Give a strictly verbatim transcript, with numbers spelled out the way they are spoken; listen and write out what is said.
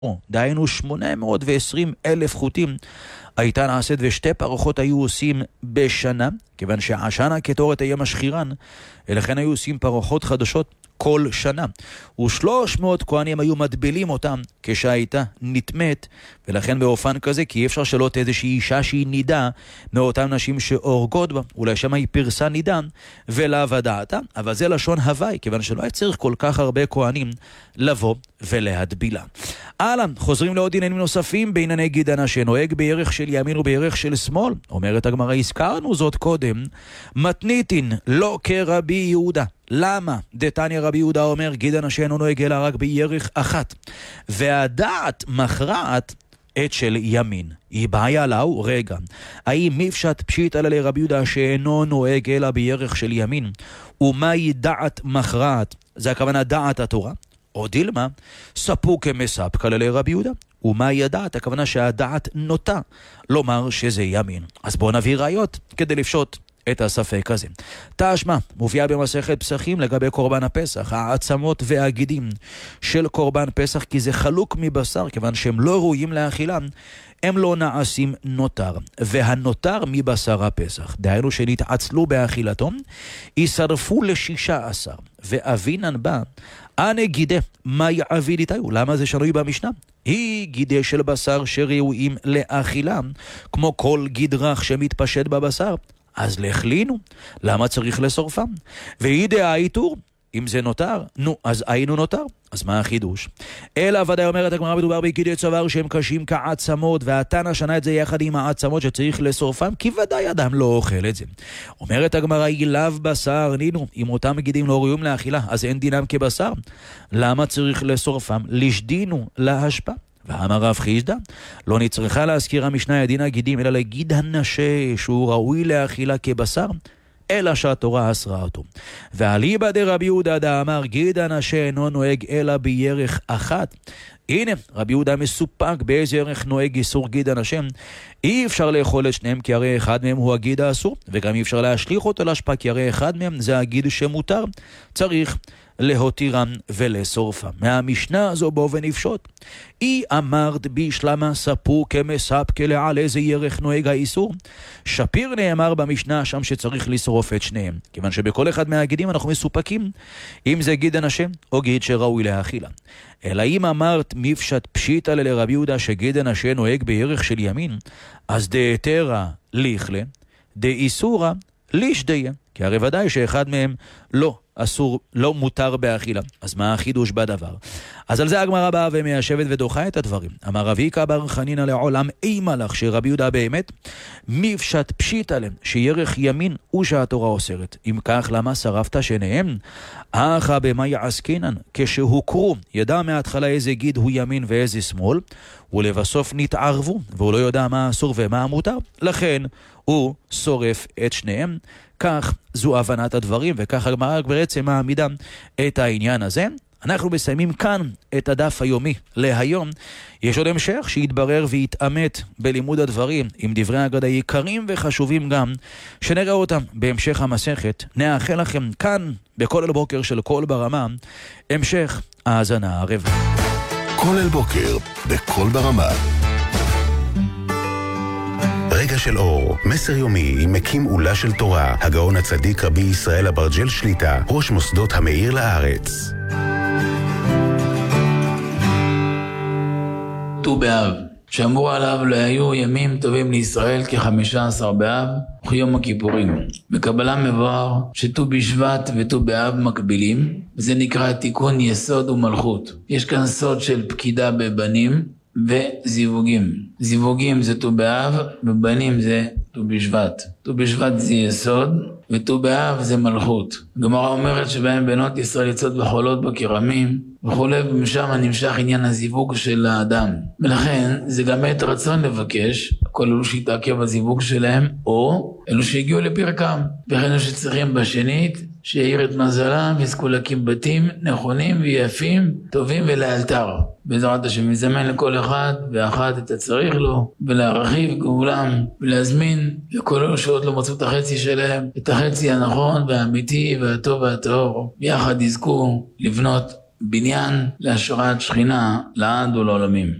דהיינו שמונה מאות ועשרים אלף חוטים הייתה נעשית, ושתי פרחות היו עושים בשנה, כיוון שהשנה כתורת היה משחירן, ולכן היו עושים פרחות חדשות כל שנה. ושלוש מאות כהנים היו מדבילים אותם כשהייתה נטמאת, ולכן באופן כזה, כי אי אפשר שלא תהיה איזושהי אישה שהיא נידה מאותן נשים שאורגות בה, אולי שמה היא פרסה נידה ולא ודעתה, אבל זה לשון הווי, כיוון שלא היה צריך כל כך הרבה כהנים לבוא ולהדבילה. הלאה, חוזרים לעוד עניינים נוספים בענייני גידנה שנוהג בערך של ימין ובערך של שמאל. אומרת הגמרא, הזכרנו זאת קודם, מתניתין לא כרבי יהודה. למה? דתניא רבי יהודה אומר, גידנה שאינו נוהג אלא רק בירך אחת, והדעת מכרעת את של ימין. היא בעיה לאו, רגע, האם מפשט פשיט על לרבי יהודה שאינו נוהג אלא בירך של ימין, ומהי דעת מכרעת? זה הכוונה דעת התורה. או דילמה, ספו כמספקא לרבי יהודה. ומהי הדעת? הכוונה שהדעת נוטה לומר שזה ימין. אז בואו נביא ראיות כדי לפשוט את הספק הזה. תשמע, מופיעה במסכת פסחים לגבי קורבן הפסח, העצמות והגידים של קורבן פסח, כי זה חלוק מבשר, כיוון שהם לא ראויים לאכילם, הם לא נעשים נותר, והנותר מבשר הפסח, דהיינו שנתעצלו באכילתו, ישרפו לשישה עשר, ואבינן בה, אנה גידה, מה יעביד איתיו? למה זה שנוי במשנה? היא גידה של בשר שראויים לאכילם, כמו כל גיד רך שמתפשט בבשר, אז להכלינו, למה צריך לשורפם? וידע האיתור, אם זה נותר, נו, אז היינו נותר. אז מה החידוש? אלא ודאי אומרת הגמרא, מדובר בגידי צוואר שהם קשים כעצמות, והתנא שנה את זה יחד עם העצמות שצריך לשורפם, כי ודאי אדם לא אוכל את זה. אומרת הגמרא, אילב בשר, נינו, אם אותם גידים לא ראויים לאכילה, אז אין דינם כבשר. למה צריך לשורפם? לשדינו להשפע. ואמר רב חיסדא, לא נצטרכה להזכיר המשנה הדין הגידים, אלא להגיד הנשה שהוא ראוי לאכילה כבשר, אלא שהתורה אסרה אותו. ואליבא דרבי יהודה דאמר, גיד הנשה אינו נוהג אלא בירך אחת. הנה, רבי יהודה מסופק באיזה ערך נוהג איסור גיד הנשה. אי אפשר לאכול את שניהם, כי הרי אחד מהם הוא הגיד האסור, וגם אי אפשר להשליך אותו להשפע, כי הרי אחד מהם זה הגיד שמותר. צריך להותירם ולשורפם. מהמשנה הזו בו ונפשוט. אי אמרת בישלמה ספו כמספקא לעל איזה ירך נוהג האיסור. שפיר נאמר במשנה שם שצריך לשרוף את שניהם. כיוון שבכל אחד מהגידים אנחנו מסופקים, אם זה גיד הנשה או גיד שראוי להאכילה. אלא אם אמרת מפשט פשיטא לרבי יהודה שגיד הנשה נוהג בירך של ימין, אז דהתרא ליכלה, דאיסורא לישדיה. כי הרי ודאי שאחד מהם לא אסור, לא מותר באכילה. אז מה החידוש בדבר? אז על זה הגמרא באה ומיישבת ודוחה את הדברים. אמר רבי עיקא בר חנינא לעולם אימה לך שרבי יהודה באמת מפשט פשיטא להם שירך ימין הוא שהתורה אוסרת. אם כך, למה שרפת שניהם? אחא במה יעסקינן? כשהוכרו ידע מההתחלה איזה גיד הוא ימין ואיזה שמאל, ולבסוף נתערבו והוא לא יודע מה אסור ומה מותר, לכן הוא שורף את שניהם. כך זו הבנת הדברים, וכך הגמרא בעצם מעמידה את העניין הזה. אנחנו מסיימים כאן את הדף היומי להיום. יש עוד המשך שיתברר ויתאמת בלימוד הדברים עם דברי האגדה יקרים וחשובים גם, שנראה אותם בהמשך המסכת. נאחל לכם כאן בכל אל בוקר של כל ברמה המשך האזנה הערב. כל אל בוקר בכל ברמה. רגע של אור, מסר יומי עם מקים עולה של תורה, הגאון הצדיק רבי ישראל אברג'ל שליטה, ראש מוסדות המאיר לארץ. ט"ו באב, שאמרו עליו לא היו ימים טובים לישראל כחמישה עשר באב וכיום הכיפורים. בקבלה מבואר שט"ו בשבט וט"ו באב מקבילים, וזה נקרא תיקון יסוד ומלכות. יש כאן סוד של פקידה בבנים וזיווגים. זיווגים זה ט"ו באב, ובנים זה ט"ו בשבט. ט"ו בשבט זה יסוד, וט"ו באב זה מלכות. הגמרא אומרת שבהם בנות ישראל יוצאות וחולות בכרמים וכו', ומשם נמשך עניין הזיווג של האדם. ולכן זה גם עת רצון לבקש, כל אלו שהתעכב הזיווג שלהם, או אלו שהגיעו לפרקם. וכן אלו שצריכים בשנית, שיעיר את מזלם ויזכו להקים בתים נכונים ויפים, טובים ולאלתר. בעזרת השם יזמן לכל אחד ואחת את הצריך לו, ולהרחיב גאולם, ולהזמין לכל אלו שעוד לא מצאו את החצי שלהם, את החצי הנכון והאמיתי והטוב והטהור. יחד יזכו לבנות בניין להשראת שכינה לעד ולעולמים.